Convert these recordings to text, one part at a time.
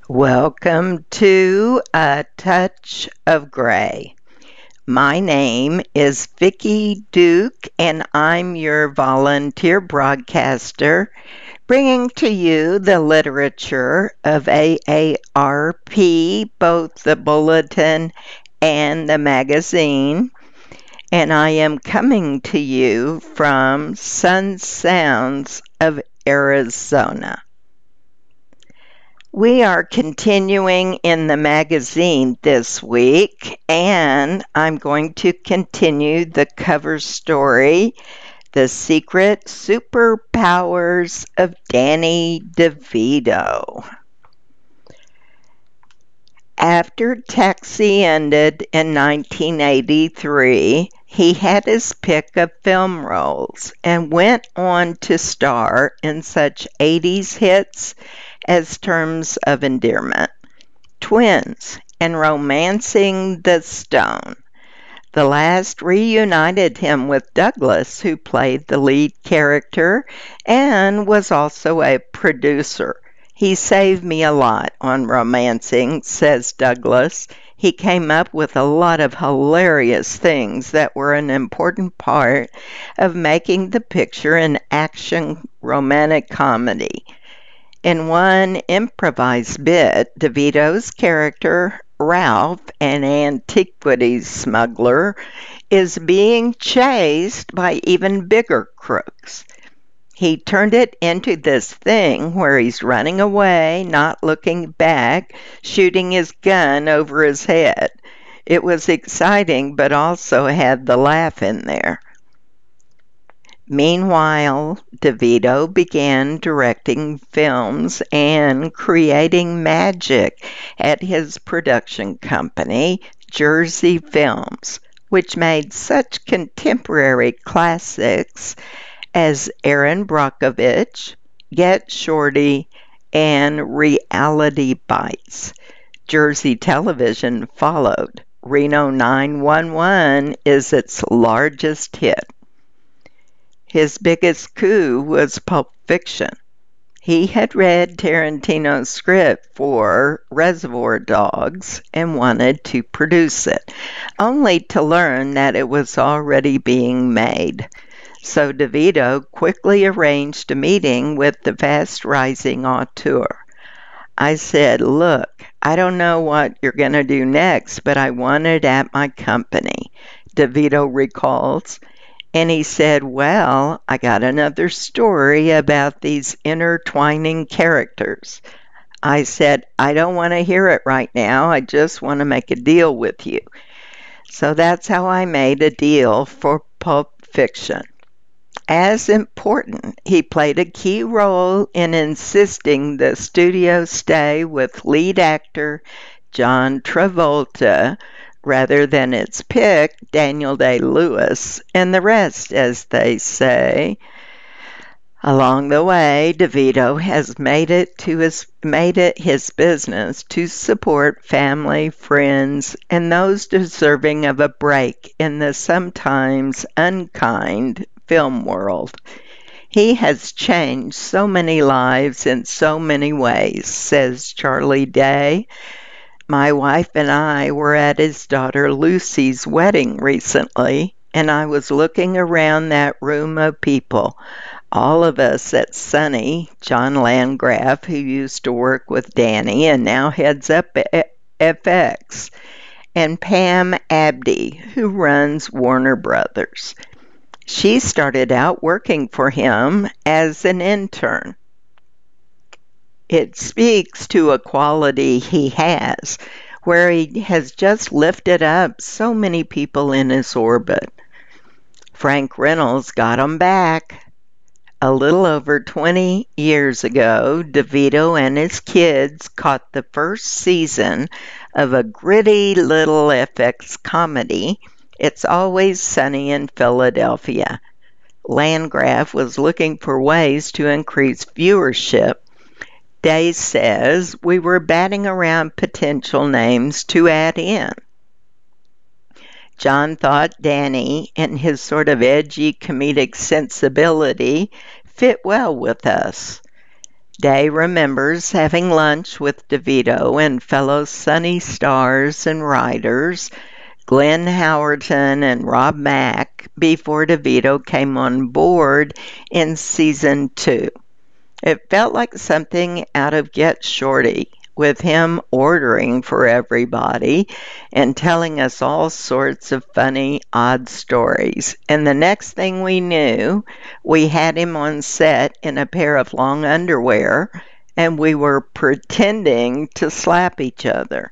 Welcome to A Touch of Gray. My name is Vicki Duke, and I'm your volunteer broadcaster, bringing to you the literature of AARP, both the bulletin and the magazine. And I am coming to you from Sun Sounds of Arizona. We are continuing in the magazine this week, and I'm going to continue the cover story, The Secret Superpowers of Danny DeVito. After Taxi ended in 1983, he had his pick of film roles and went on to star in such 80s hits as Terms of Endearment, Twins, and Romancing the Stone. The last reunited him with Douglas, who played the lead character and was also a producer. He saved me a lot on Romancing, says Douglas. He came up with a lot of hilarious things that were an important part of making the picture an action romantic comedy. In one improvised bit, DeVito's character, Ralph, an antiquities smuggler, is being chased by even bigger crooks. He turned it into this thing where he's running away, not looking back, shooting his gun over his head. It was exciting, but also had the laugh in there. Meanwhile, DeVito began directing films and creating magic at his production company, Jersey Films, which made such contemporary classics as Erin Brockovich, Get Shorty, and Reality Bites. Jersey Television followed. Reno 911 is its largest hit. His biggest coup was Pulp Fiction. He had read Tarantino's script for Reservoir Dogs and wanted to produce it, only to learn that it was already being made. So DeVito quickly arranged a meeting with the fast-rising auteur. I said, "Look, I don't know what you're going to do next, but I want it at my company," DeVito recalls. And he said, "Well, I got another story about these intertwining characters." I said, "I don't want to hear it right now. I just want to make a deal with you." So that's how I made a deal for Pulp Fiction. As important, he played a key role in insisting the studio stay with lead actor John Travolta rather than its pick, Daniel Day-Lewis, and the rest, as they say. Along the way, DeVito has made it his business to support family, friends, and those deserving of a break in the sometimes unkind film world. He has changed so many lives in so many ways, says Charlie Day. My wife and I were at his daughter Lucy's wedding recently, and I was looking around that room of people. All of us at Sunny, John Landgraf, who used to work with Danny and now heads up FX, and Pam Abdi, who runs Warner Brothers. She started out working for him as an intern. It speaks to a quality he has, where he has just lifted up so many people in his orbit. Frank Reynolds got him back. A little over 20 years ago, DeVito and his kids caught the first season of a gritty little FX comedy, It's Always Sunny in Philadelphia. Landgraf was looking for ways to increase viewership. Day says we were batting around potential names to add in. John thought Danny and his sort of edgy comedic sensibility fit well with us. Day remembers having lunch with DeVito and fellow Sunny stars and writers, Glenn Howerton and Rob Mack, before DeVito came on board in season 2. It felt like something out of Get Shorty, with him ordering for everybody and telling us all sorts of funny, odd stories. And the next thing we knew, we had him on set in a pair of long underwear, and we were pretending to slap each other.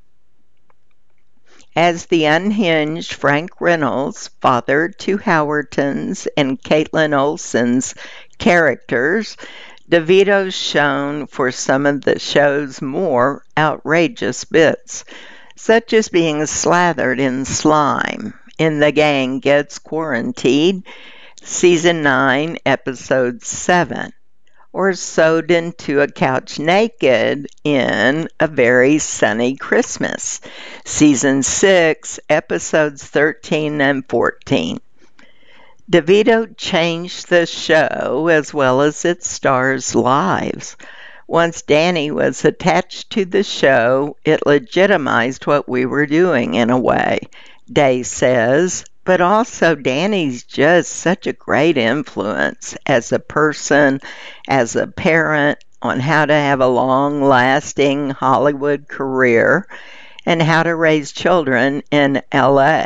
As the unhinged Frank Reynolds, father to Howerton's and Caitlin Olsen's characters, DeVito's shown for some of the show's more outrageous bits, such as being slathered in slime in The Gang Gets Quarantined, Season 9, Episode 7, or sewed into a couch naked in A Very Sunny Christmas, Season 6, Episodes 13 and 14. DeVito changed the show as well as its stars' lives. Once Danny was attached to the show, it legitimized what we were doing in a way, Day says, but also Danny's just such a great influence as a person, as a parent, on how to have a long-lasting Hollywood career and how to raise children in LA,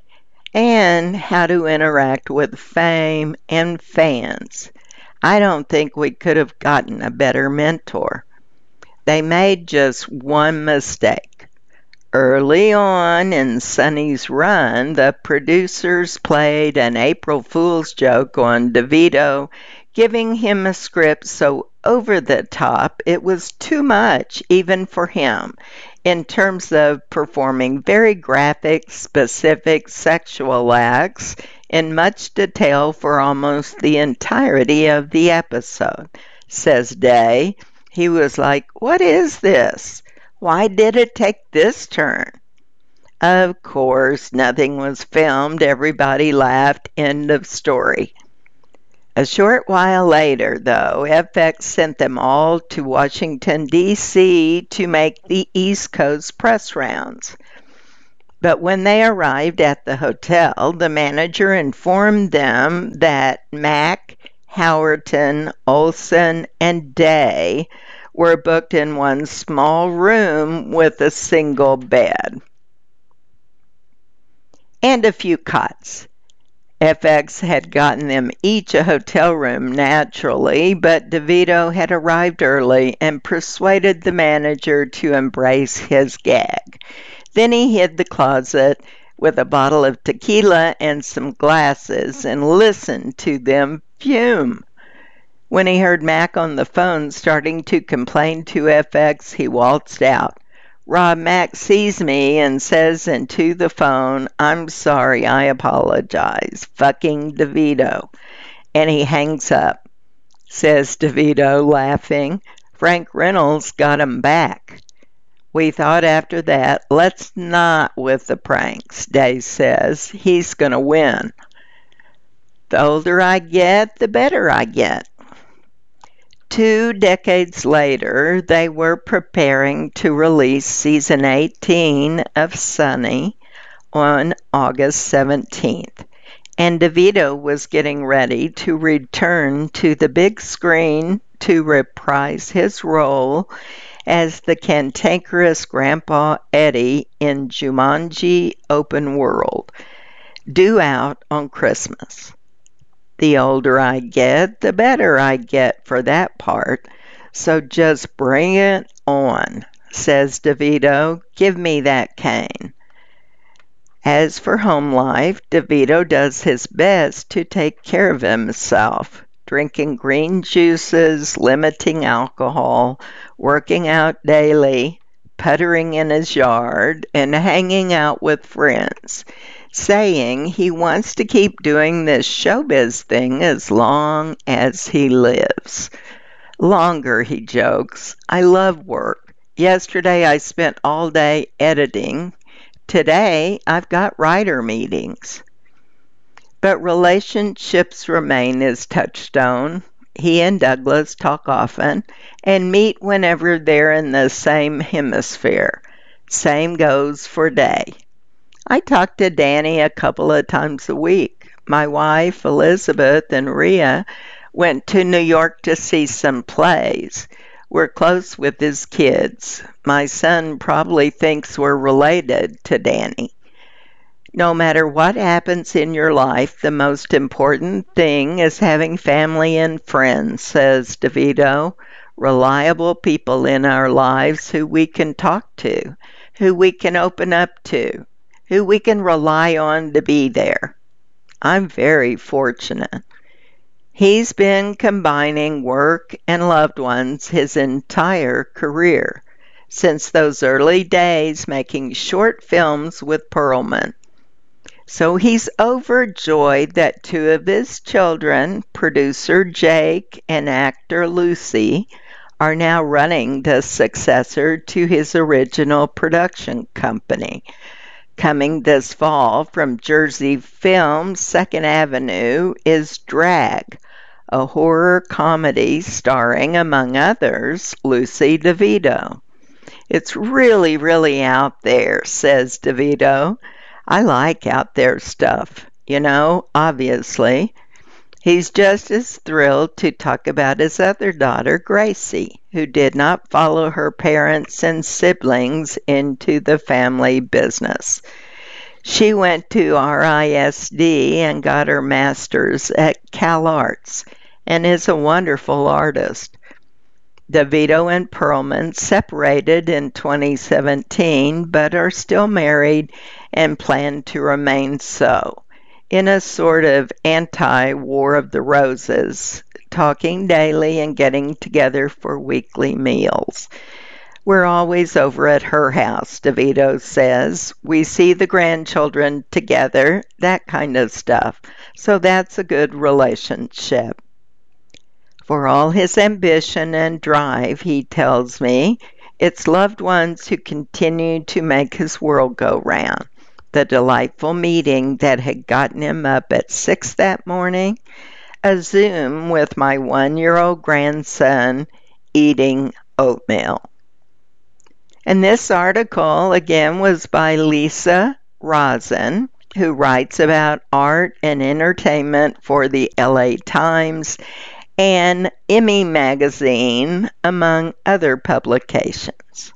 and how to interact with fame and fans. I don't think we could have gotten a better mentor. They made just one mistake. Early on in Sonny's run, the producers played an April Fool's joke on DeVito, giving him a script so over the top it was too much even for him, in terms of performing very graphic, specific sexual acts in much detail for almost the entirety of the episode. Says Day, he was like, "What is this? Why did it take this turn?" Of course, nothing was filmed. Everybody laughed. End of story. A short while later, though, FX sent them all to Washington, D.C. to make the East Coast press rounds. But when they arrived at the hotel, the manager informed them that Mack, Howerton, Olsen, and Day were booked in one small room with a single bed and a few cots. FX had gotten them each a hotel room naturally, but DeVito had arrived early and persuaded the manager to embrace his gag. Then he hid the closet with a bottle of tequila and some glasses and listened to them fume. When he heard Mac on the phone starting to complain to FX, he waltzed out. Rob Mack sees me and says into the phone, "I'm sorry, I apologize. Fucking DeVito." And he hangs up. Says DeVito, laughing. Frank Reynolds got him back. We thought after that, let's not with the pranks, Day says. He's going to win. The older I get, the better I get. 2 decades later, they were preparing to release season 18 of Sunny on August 17th, and DeVito was getting ready to return to the big screen to reprise his role as the cantankerous Grandpa Eddie in Jumanji Open World, due out on Christmas. The older I get, the better I get for that part, so just bring it on, says DeVito. Give me that cane. As for home life, DeVito does his best to take care of himself, drinking green juices, limiting alcohol, working out daily, puttering in his yard, and hanging out with friends, saying he wants to keep doing this showbiz thing as long as he lives. Longer, he jokes. I love work. Yesterday I spent all day editing. Today I've got writer meetings. But relationships remain his touchstone. He and Douglas talk often and meet whenever they're in the same hemisphere. Same goes for Day. I talk to Danny a couple of times a week. My wife, Elizabeth, and Rhea went to New York to see some plays. We're close with his kids. My son probably thinks we're related to Danny. No matter what happens in your life, the most important thing is having family and friends, says DeVito. Reliable people in our lives who we can talk to, who we can open up to, who we can rely on to be there. I'm very fortunate. He's been combining work and loved ones his entire career, since those early days making short films with Perlman. So he's overjoyed that two of his children, producer Jake and actor Lucy, are now running the successor to his original production company. Coming this fall from Jersey Films, Second Avenue, is Drag, a horror comedy starring, among others, Lucy DeVito. It's really, really out there, says DeVito. I like out there stuff, obviously. He's just as thrilled to talk about his other daughter, Gracie, who did not follow her parents and siblings into the family business. She went to RISD and got her master's at CalArts and is a wonderful artist. DeVito and Perlman separated in 2017 but are still married and plan to remain so, in a sort of anti-War of the Roses, talking daily and getting together for weekly meals. We're always over at her house, DeVito says. We see the grandchildren together, that kind of stuff. So that's a good relationship. For all his ambition and drive, he tells me, it's loved ones who continue to make his world go round. The delightful meeting that had gotten him up at 6 that morning, a Zoom with my 1-year-old grandson eating oatmeal. And this article, again, was by Lisa Rosen, who writes about art and entertainment for the LA Times and Emmy Magazine, among other publications.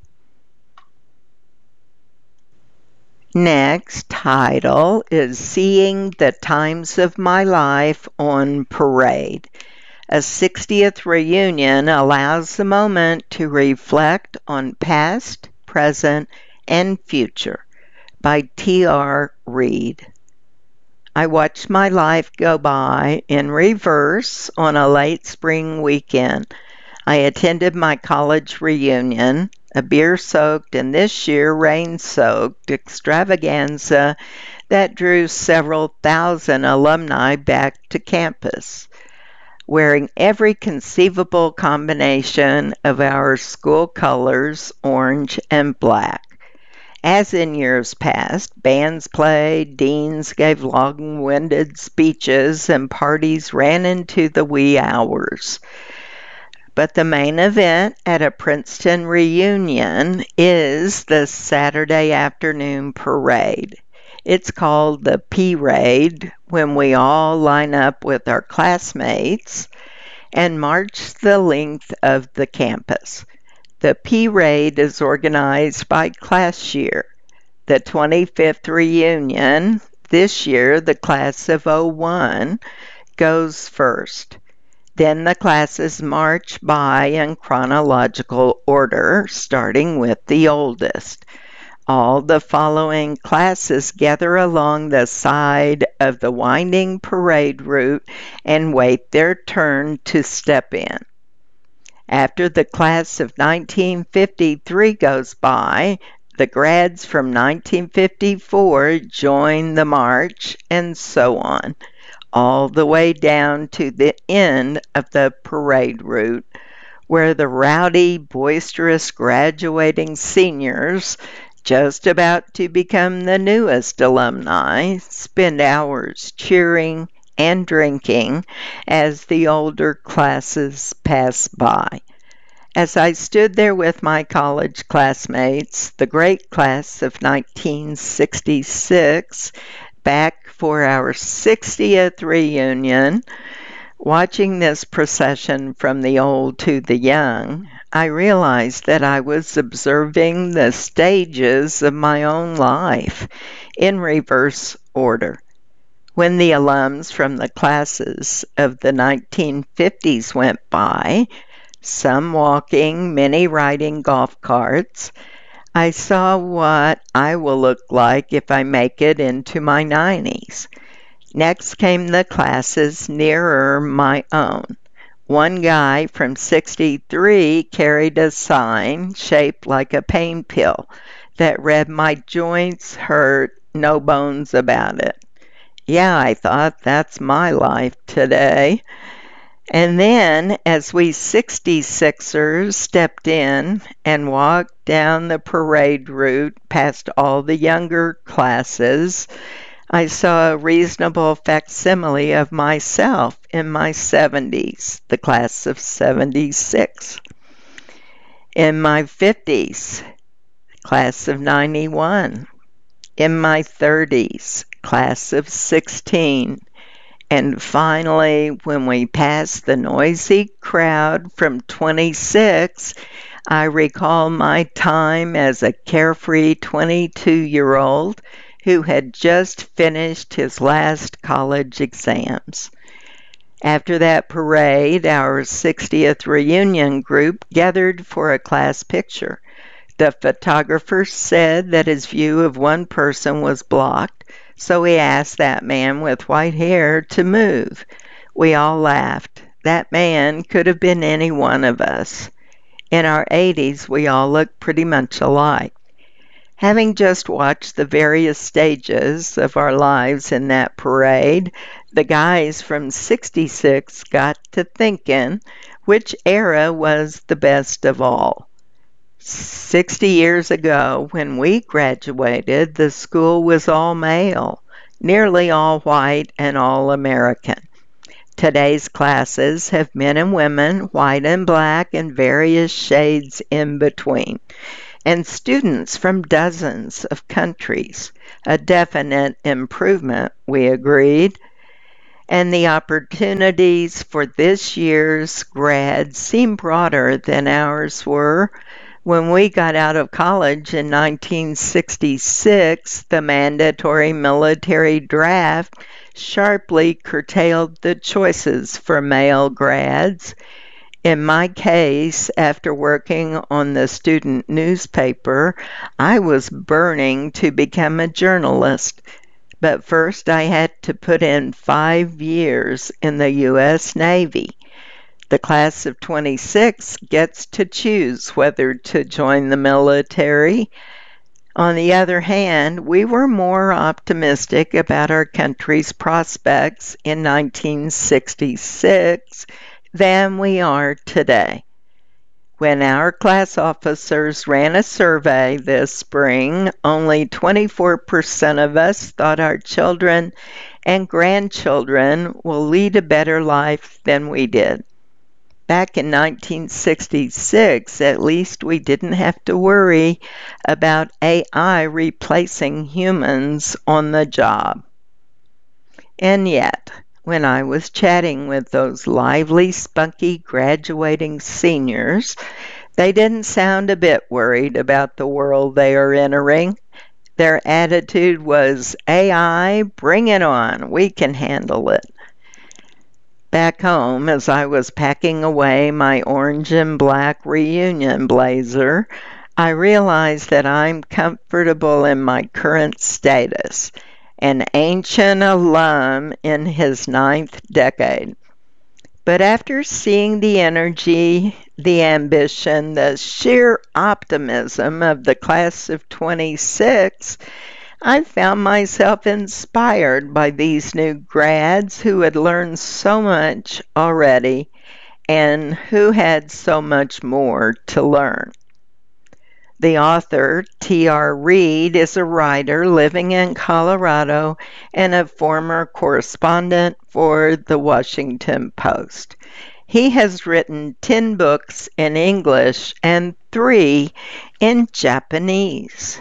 Next title is Seeing the Times of My Life on Parade. A 60th reunion allows the moment to reflect on past, present, and future by T.R. Reid. I watched my life go by in reverse on a late spring weekend. I attended my college reunion, a beer-soaked and this year rain-soaked extravaganza that drew several thousand alumni back to campus, wearing every conceivable combination of our school colors, orange and black. As in years past, bands played, deans gave long-winded speeches, and parties ran into the wee hours. But the main event at a Princeton reunion is the Saturday afternoon parade. It's called the P-Raid when we all line up with our classmates and march the length of the campus. The P-Raid is organized by class year. The 25th reunion, this year the class of '01, goes first. Then the classes march by in chronological order, starting with the oldest. All the following classes gather along the side of the winding parade route and wait their turn to step in. After the class of 1953 goes by, the grads from 1954 join the march, and so on, all the way down to the end of the parade route, where the rowdy, boisterous graduating seniors, just about to become the newest alumni, spend hours cheering, and drinking as the older classes passed by. As I stood there with my college classmates, the great class of 1966, back for our 60th reunion, watching this procession from the old to the young, I realized that I was observing the stages of my own life in reverse order. When the alums from the classes of the 1950s went by, some walking, many riding golf carts, I saw what I will look like if I make it into my 90s. Next came the classes nearer my own. One guy from 63 carried a sign shaped like a pain pill that read, "My joints hurt, no bones about it." Yeah, I thought, that's my life today. And then, as we 66ers stepped in and walked down the parade route past all the younger classes, I saw a reasonable facsimile of myself in my 70s, the class of 76. In my 50s, class of 91. In my 30s, class of 16. And finally, when we passed the noisy crowd from 26, I recall my time as a carefree 22-year-old who had just finished his last college exams. After that parade, our 60th reunion group gathered for a class picture. The photographer said that his view of one person was blocked, so he asked that man with white hair to move. We all laughed. That man could have been any one of us. In our 80s, we all looked pretty much alike. Having just watched the various stages of our lives in that parade, the guys from 66 got to thinking which era was the best of all. 60 years ago, when we graduated, the school was all male, nearly all white, and all American. Today's classes have men and women, white and black, and various shades in between, and students from dozens of countries. A definite improvement, we agreed. And the opportunities for this year's grads seem broader than ours were. When we got out of college in 1966, the mandatory military draft sharply curtailed the choices for male grads. In my case, after working on the student newspaper, I was burning to become a journalist. But first, I had to put in 5 years in the U.S. Navy. The class of 26 gets to choose whether to join the military. On the other hand, we were more optimistic about our country's prospects in 1966 than we are today. When our class officers ran a survey this spring, only 24% of us thought our children and grandchildren will lead a better life than we did. Back in 1966, at least we didn't have to worry about AI replacing humans on the job. And yet, when I was chatting with those lively, spunky graduating seniors, they didn't sound a bit worried about the world they are entering. Their attitude was, "AI, bring it on, we can handle it." Back home, as I was packing away my orange and black reunion blazer, I realized that I'm comfortable in my current status, an ancient alum in his 9th decade. But after seeing the energy, the ambition, the sheer optimism of the class of 26, I found myself inspired by these new grads who had learned so much already and who had so much more to learn. The author, T.R. Reid, is a writer living in Colorado and a former correspondent for the Washington Post. He has written 10 books in English and 3 in Japanese.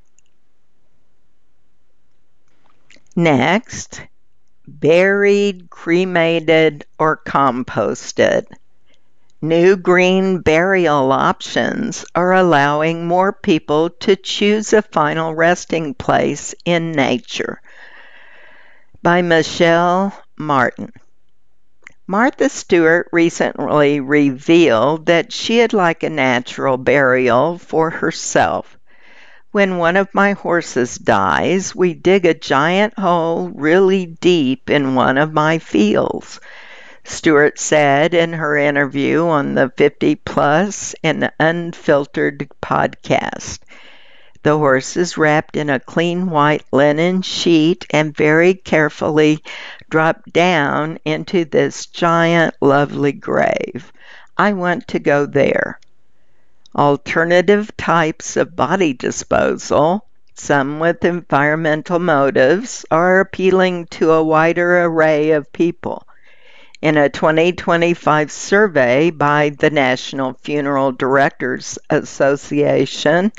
Next, buried, cremated, or composted. New green burial options are allowing more people to choose a final resting place in nature. By Michelle Martin. Martha Stewart recently revealed that she'd like a natural burial for herself. When one of my horses dies, we dig a giant hole really deep in one of my fields. Stewart said in her interview on the 50 Plus and Unfiltered podcast. The horse is wrapped in a clean white linen sheet and very carefully dropped down into this giant, lovely grave. I want to go there. Alternative types of body disposal, some with environmental motives, are appealing to a wider array of people. In a 2025 survey by the National Funeral Directors Association,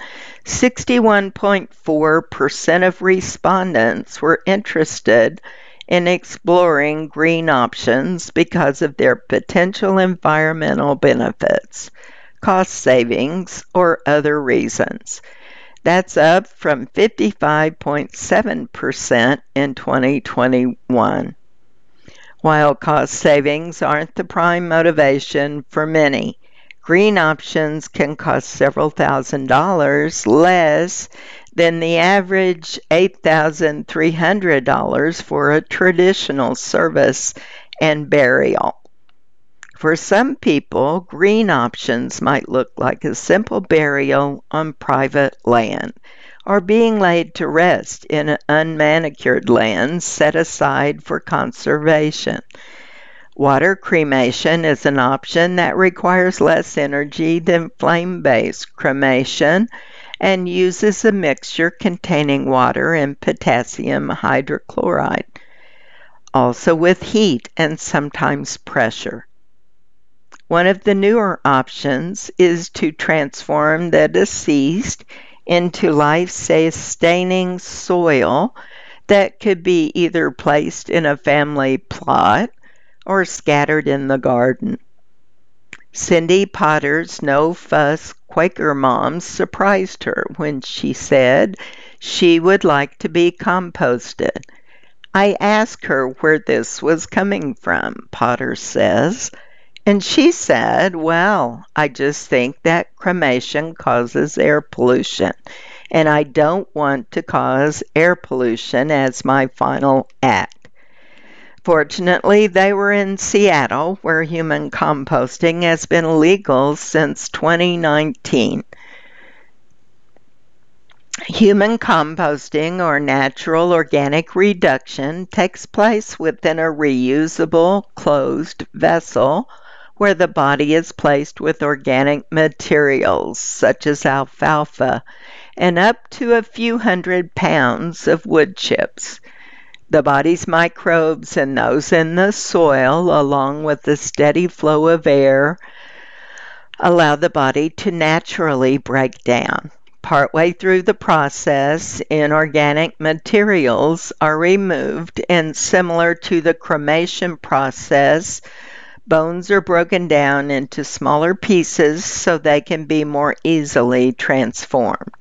61.4% of respondents were interested in exploring green options because of their potential environmental benefits, cost savings, or other reasons. That's up from 55.7% in 2021. While cost savings aren't the prime motivation for many, green options can cost several $1,000s less than the average $8,300 for a traditional service and burial. For some people, green options might look like a simple burial on private land, or being laid to rest in unmanicured land set aside for conservation. Water cremation is an option that requires less energy than flame-based cremation and uses a mixture containing water and potassium hydrochloride, also with heat and sometimes pressure. One of the newer options is to transform the deceased into life-sustaining soil that could be either placed in a family plot or scattered in the garden. Cindy Potter's no-fuss Quaker mom surprised her when she said she would like to be composted. I asked her where this was coming from, Potter says. And she said, well, I just think that cremation causes air pollution, and I don't want to cause air pollution as my final act. Fortunately, they were in Seattle, where human composting has been legal since 2019. Human composting, or natural organic reduction, takes place within a reusable, closed vessel where the body is placed with organic materials such as alfalfa and up to a few hundred pounds of wood chips. The body's microbes and those in the soil, along with the steady flow of air, allow the body to naturally break down. Partway through the process, inorganic materials are removed, and similar to the cremation process, bones are broken down into smaller pieces so they can be more easily transformed.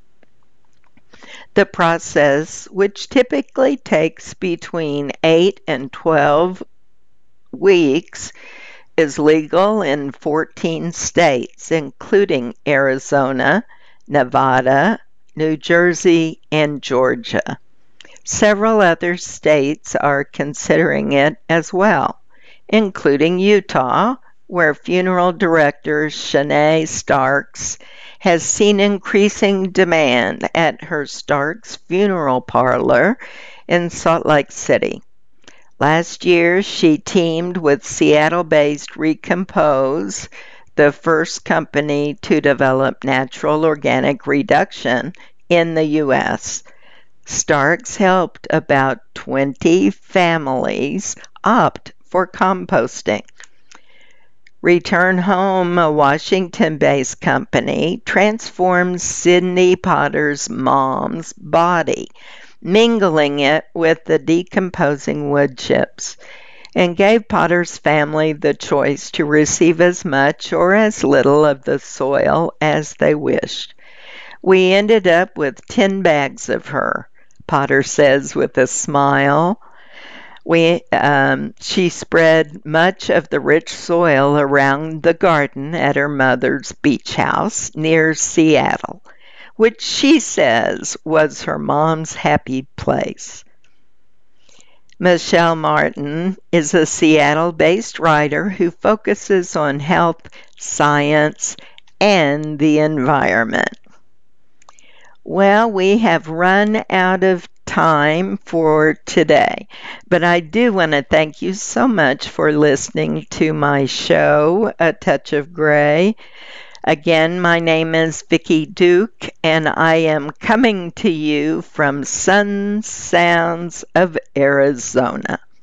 The process, which typically takes between 8 and 12 weeks, is legal in 14 states, including Arizona, Nevada, New Jersey, and Georgia. Several other states are considering it as well, including Utah, where funeral director Shanae Starks has seen increasing demand at her Starks Funeral Parlor in Salt Lake City. Last year, she teamed with Seattle-based Recompose, the first company to develop natural organic reduction in the U.S. Starks helped about 20 families opt for composting. Return Home, a Washington-based company, transformed Sydney Potter's mom's body, mingling it with the decomposing wood chips, and gave Potter's family the choice to receive as much or as little of the soil as they wished. We ended up with 10 bags of her, Potter says with a smile. She spread much of the rich soil around the garden at her mother's beach house near Seattle, which she says was her mom's happy place. Michelle Martin is a Seattle-based writer who focuses on health, science, and the environment. Well, we have run out of time for today, but I do want to thank you so much for listening to my show, A Touch of Gray. Again, my name is Vicki Duke, and I am coming to you from Sun Sounds of Arizona.